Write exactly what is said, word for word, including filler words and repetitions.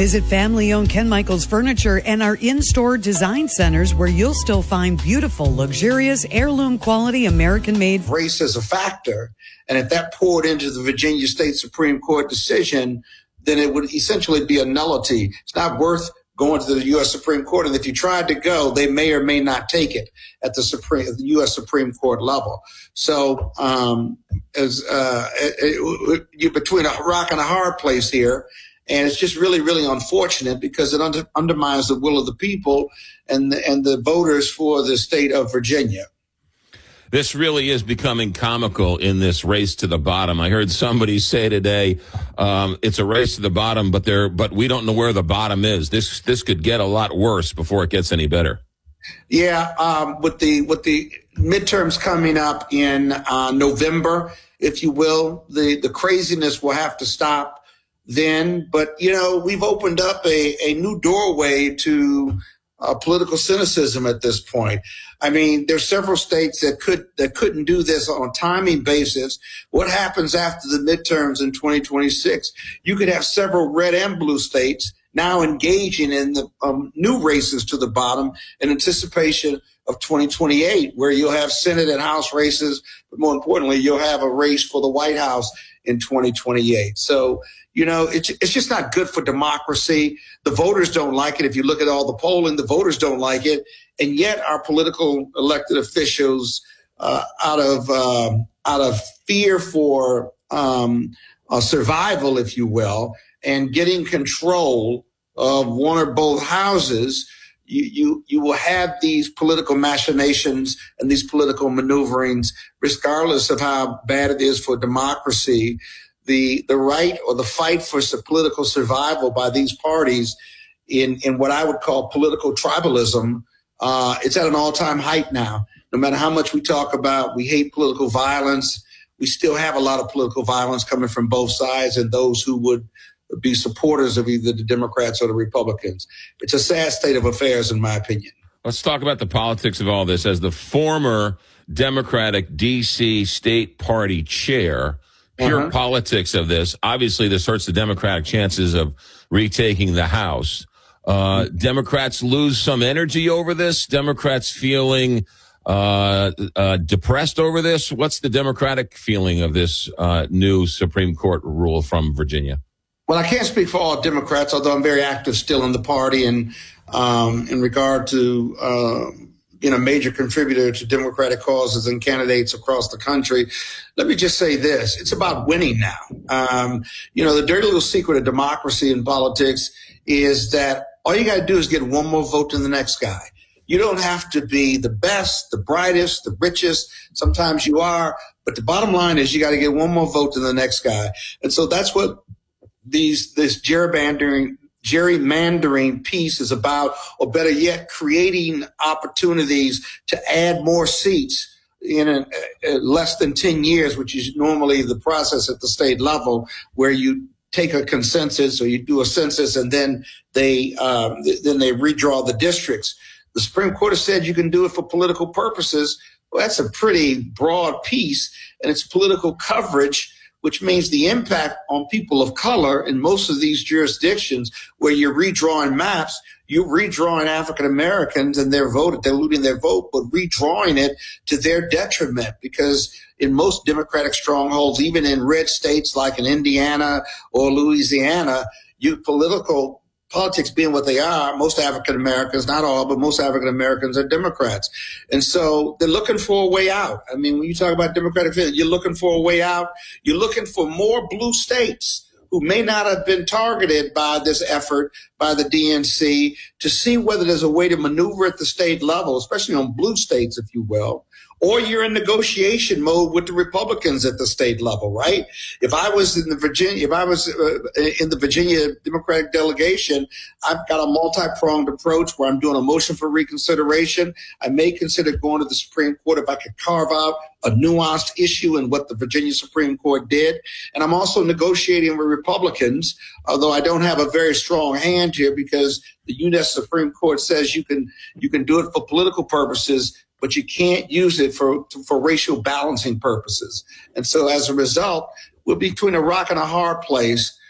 Visit family-owned Ken Michaels Furniture and our in-store design centers where you'll still find beautiful, luxurious, heirloom quality American-made. Race as a factor, and if that poured into the Virginia State Supreme Court decision, then it would essentially be a nullity. It's not worth going to the U S Supreme Court, and if you tried to go, they may or may not take it at the Supreme, the U S Supreme Court level. So, um, as uh, it, it, you're between a rock and a hard place here, and it's just really, really unfortunate because it under, undermines the will of the people and the, and the voters for the state of Virginia. This really is becoming comical in this race to the bottom. I heard somebody say today, um, it's a race to the bottom, but there, but we don't know where the bottom is. This, this could get a lot worse before it gets any better. Yeah. Um, with the, with the midterms coming up in, uh, November, if you will, the, the craziness will have to stop then. But, you know, we've opened up a, a new doorway to, Uh, political cynicism at this point. I mean, there's several states that could that couldn't do this on a timing basis. What happens after the midterms in twenty twenty-six? You could have several red and blue states now engaging in the um, new races to the bottom in anticipation of twenty twenty-eight, where you'll have Senate and House races, but more importantly, you'll have a race for the White House in twenty twenty-eight. So, you know, it's, it's just not good for democracy. The voters don't like it. If you look at all the polling, the voters don't like it. And yet our political elected officials, uh, out of, um, out of fear for, um, uh, survival, if you will, and getting control of one or both houses, you, you, you will have these political machinations and these political maneuverings, regardless of how bad it is for democracy. The, the right or the fight for political survival by these parties in, in what I would call political tribalism, uh, it's at an all-time height now. No matter how much we talk about, we hate political violence, we still have a lot of political violence coming from both sides and those who would be supporters of either the Democrats or the Republicans. It's a sad state of affairs, in my opinion. Let's talk about the politics of all this. As the former Democratic D C state party chair, pure uh-huh. politics of this, obviously this hurts the Democratic chances of retaking the House. Uh, Democrats lose some energy over this. Democrats feeling uh, uh, depressed over this. What's the Democratic feeling of this uh, new Supreme Court rule from Virginia? Well, I can't speak for all Democrats, although I'm very active still in the party and um, in regard to uh, you know, major contributor to Democratic causes and candidates across the country. Let me just say this. It's about winning now. Um, you know, the dirty little secret of democracy in politics is that all you got to do is get one more vote than the next guy. You don't have to be the best, the brightest, the richest. Sometimes you are. But the bottom line is you got to get one more vote than the next guy. And so that's what these this gerrymandering gerrymandering piece is about, or better yet, creating opportunities to add more seats in a, a less than ten years, which is normally the process at the state level, where you take a consensus or you do a census and then they um, th- then they redraw the districts. The Supreme Court has said you can do it for political purposes. Well, that's a pretty broad piece, and it's political coverage, which means the impact on people of color in most of these jurisdictions where you're redrawing maps, you're redrawing African Americans and their vote, diluting their vote, but redrawing it to their detriment, because in most Democratic strongholds, even in red states like in Indiana or Louisiana, you political politics being what they are, most African Americans, not all, but most African Americans are Democrats. And so they're looking for a way out. I mean, when you talk about Democratic, you're looking for a way out. You're looking for more blue states who may not have been targeted by this effort by the D N C to see whether there's a way to maneuver at the state level, especially on blue states, if you will. Or you're in negotiation mode with the Republicans at the state level, right? If I was in the Virginia, if I was uh, in the Virginia Democratic delegation, I've got a multi-pronged approach where I'm doing a motion for reconsideration. I may consider going to the Supreme Court if I could carve out a nuanced issue in what the Virginia Supreme Court did. And I'm also negotiating with Republicans, although I don't have a very strong hand here because the U S Supreme Court says you can you can do it for political purposes, but you can't use it for for racial balancing purposes. And so as a result, we're between a rock and a hard place.